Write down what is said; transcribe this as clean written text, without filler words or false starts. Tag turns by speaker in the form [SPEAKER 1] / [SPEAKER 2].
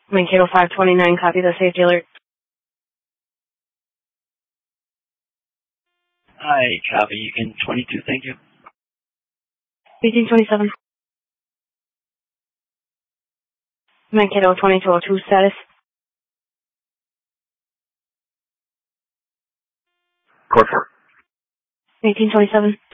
[SPEAKER 1] Mankato 529, copy the safety alert.
[SPEAKER 2] Hi, copy. You can 22, thank you.
[SPEAKER 1] 1827. Mankato 2202, status.
[SPEAKER 3] Code 4.
[SPEAKER 1] 1827.